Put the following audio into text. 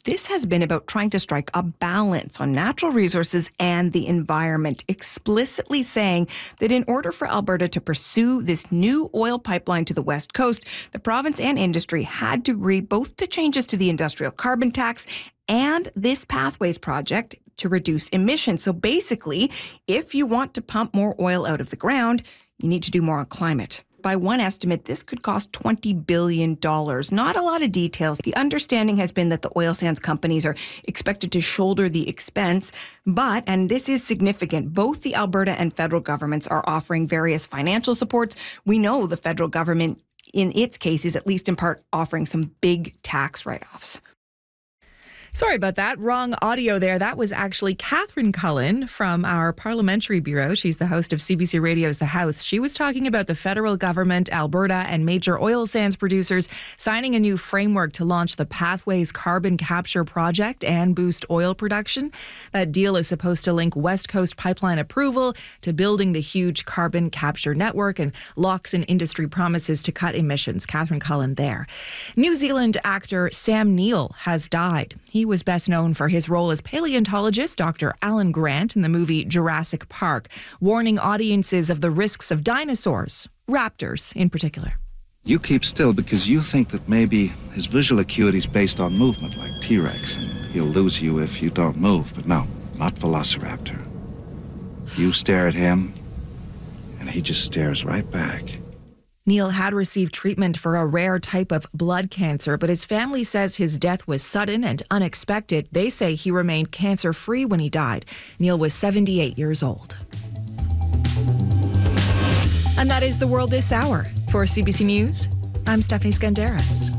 This has been about trying to strike a balance on natural resources and the environment, explicitly saying that in order for Alberta to pursue this new oil pipeline to the West Coast, the province and industry had to agree both to changes to the industrial carbon tax and this Pathways project to reduce emissions. So basically, if you want to pump more oil out of the ground, you need to do more on climate. By one estimate, this could cost $20 billion. Not a lot of details. The understanding has been that the oil sands companies are expected to shoulder the expense, but, and this is significant, both the Alberta and federal governments are offering various financial supports. We know the federal government, in its case, is at least in part offering some big tax write-offs. Sorry about that. Wrong audio there. That was actually Catherine Cullen from our Parliamentary Bureau. She's the host of CBC Radio's The House. She was talking about the federal government, Alberta, and major oil sands producers signing a new framework to launch the Pathways carbon capture project and boost oil production. That deal is supposed to link West Coast pipeline approval to building the huge carbon capture network and locks in industry promises to cut emissions. Catherine Cullen there. New Zealand actor Sam Neill has died. He was best known for his role as paleontologist Dr. Alan Grant in the movie Jurassic Park, warning audiences of the risks of dinosaurs, raptors in particular. You keep still because you think that maybe his visual acuity is based on movement, like T-Rex, and he'll lose you if you don't move. But no, not Velociraptor. You stare at him, and he just stares right back. Neill had received treatment for a rare type of blood cancer, but his family says his death was sudden and unexpected. They say he remained cancer-free when he died. Neill was 78 years old. And that is the world this hour. For CBC News, I'm Stephanie Skandaris.